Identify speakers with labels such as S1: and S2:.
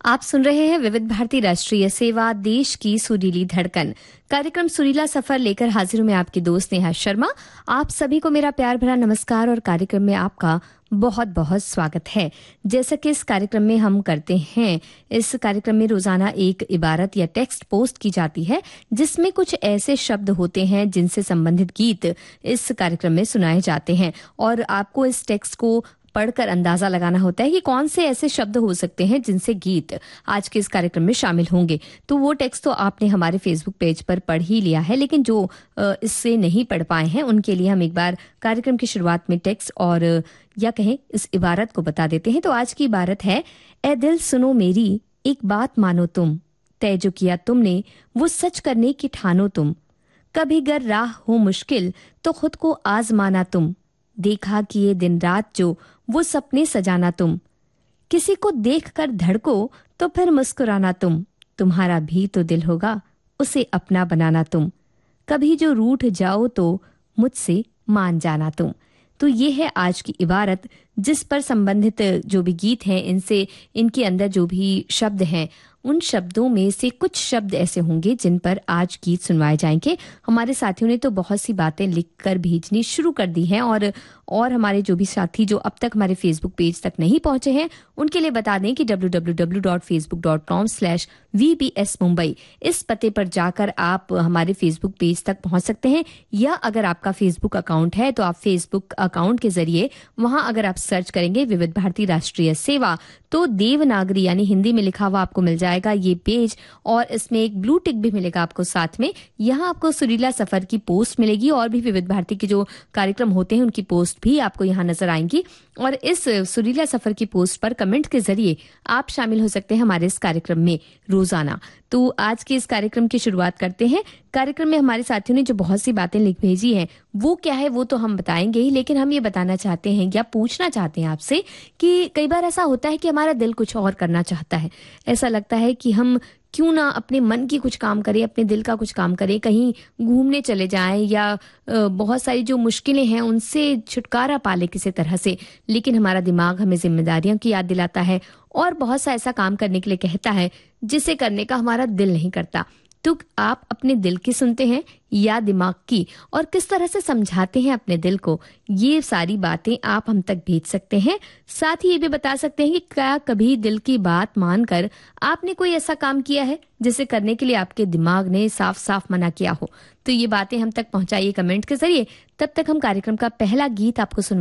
S1: आप सुन रहे हैं विविध भारती राष्ट्रीय सेवा, देश की सुरीली धड़कन। कार्यक्रम सुरीला सफर लेकर हाजिर हूं मैं आपकी दोस्त नेहा शर्मा। आप सभी को मेरा प्यार भरा नमस्कार और कार्यक्रम में आपका बहुत बहुत स्वागत है। जैसा कि इस कार्यक्रम में हम करते हैं, इस कार्यक्रम में रोजाना एक इबारत या टेक्स्ट पोस्ट की जाती है जिसमें कुछ ऐसे शब्द होते हैं जिनसे संबंधित गीत इस कार्यक्रम में सुनाए जाते हैं और आपको इस टेक्स्ट को पढ़कर अंदाजा लगाना होता है कि कौन से ऐसे शब्द हो सकते हैं जिनसे गीत आज के इस कार्यक्रम में शामिल होंगे। तो वो टेक्स्ट तो आपने हमारे फेसबुक पेज पर पढ़ ही लिया है, लेकिन जो इससे नहीं पढ़ पाए हैं उनके लिए हम एक बार कार्यक्रम की शुरुआत में टेक्स्ट और या कहें इस इबारत को बता देते हैं। तो आज की इबारत है, ए दिल सुनो मेरी एक बात मानो तुम, तय जो किया तुमने वो सच करने की ठानो तुम, कभी गर राह हो मुश्किल तो खुद को आजमाना तुम, देखा कि ये दिन रात जो वो सपने सजाना तुम, किसी को देखकर धड़को तो फिर मुस्कुराना तुम, तुम्हारा भी तो दिल होगा उसे अपना बनाना तुम, कभी जो रूठ जाओ तो मुझसे मान जाना तुम। तो ये है आज की इबारत जिस पर संबंधित जो भी गीत हैं इनसे इनके अंदर जो भी शब्द हैं उन शब्दों में से कुछ शब्द ऐसे होंगे जिन पर आज गीत सुनवाए जाएंगे। हमारे साथियों ने तो बहुत सी बातें लिखकर भेजनी शुरू कर दी हैं और हमारे जो भी साथी जो अब तक हमारे फेसबुक पेज तक नहीं पहुंचे हैं उनके लिए बता दें कि www.facebook.com/vbsmumbai इस पते पर जाकर आप हमारे फेसबुक पेज तक पहुंच सकते हैं, या अगर आपका फेसबुक अकाउंट है तो आप फेसबुक अकाउंट के जरिए वहां अगर आप सर्च करेंगे विविध भारती राष्ट्रीय सेवा तो देवनागरी यानी हिंदी में लिखा हुआ आपको मिल जाएगा ये पेज, और इसमें एक ब्लू टिक भी मिलेगा आपको साथ में। यहाँ आपको सुरीला सफर की पोस्ट मिलेगी और भी विविध भारती के जो कार्यक्रम होते हैं उनकी पोस्ट भी आपको यहाँ नजर आएंगी, और इस सुरीला सफर की पोस्ट पर कमेंट के जरिए आप शामिल हो सकते हैं हमारे इस कार्यक्रम में रोजाना। तो आज के इस कार्यक्रम की शुरुआत करते हैं। कार्यक्रम में हमारे साथियों ने जो बहुत सी बातें लिख भेजी हैं वो क्या है वो तो हम बताएंगे ही, लेकिन हम ये बताना चाहते हैं या पूछना चाहते हैं आपसे कि कई बार ऐसा होता है कि हमारा दिल कुछ और करना चाहता है। ऐसा लगता है कि हम क्यों ना अपने मन की कुछ काम करें, अपने दिल का कुछ काम करें, कहीं घूमने चले जाएं या बहुत सारी जो मुश्किलें हैं उनसे छुटकारा पा ले किसी तरह से, लेकिन हमारा दिमाग हमें जिम्मेदारियों की याद दिलाता है और बहुत सा ऐसा काम करने के लिए कहता है जिसे करने का हमारा दिल नहीं करता। तो आप अपने दिल की सुनते हैं या दिमाग की, और किस तरह से समझाते हैं अपने दिल को, ये सारी बातें आप हम तक भेज सकते हैं। साथ ही ये भी बता सकते हैं कि क्या कभी दिल की बात मानकर आपने कोई ऐसा काम किया है जिसे करने के लिए आपके दिमाग ने साफ साफ मना किया हो। तो ये बातें हम तक पहुंचाइए कमेंट के जरिए। तब तक हम कार्यक्रम का पहला गीत आपको सुन